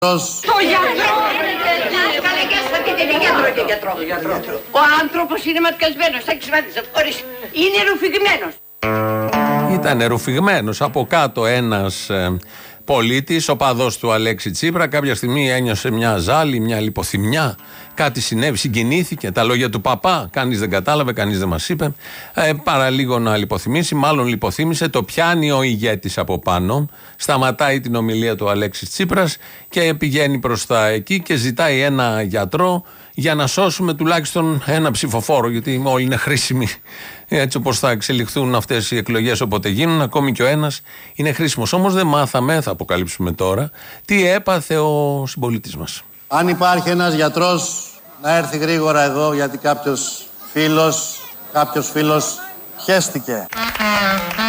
Το γιατρό! Ο άνθρωπος είναι ματιασμένος, είναι ρουφηγμένος. Ήταν ρουφηγμένος. Από κάτω ένας πολίτης, οπαδός του Αλέξη Τσίπρα, κάποια στιγμή ένιωσε μια ζάλη, μια λιποθυμιά. Κάτι συνέβη, συγκινήθηκε. Τα λόγια του παπά, κανείς δεν κατάλαβε, κανείς δεν μας είπε. Παρά λίγο να λιποθυμήσει, μάλλον λιποθύμησε. Το πιάνει ο ηγέτης από πάνω, σταματάει την ομιλία του Αλέξης Τσίπρας και πηγαίνει προς τα εκεί και ζητάει ένα γιατρό για να σώσουμε τουλάχιστον ένα ψηφοφόρο, γιατί όλοι είναι χρήσιμοι. Έτσι όπως θα εξελιχθούν αυτές οι εκλογές όποτε γίνουν, ακόμη και ο ένας είναι χρήσιμος. Όμως δεν μάθαμε, θα αποκαλύψουμε τώρα, τι έπαθε ο συμπολίτης μας. Αν υπάρχει ένας γιατρός να έρθει γρήγορα εδώ, γιατί κάποιος φίλος πιέστηκε.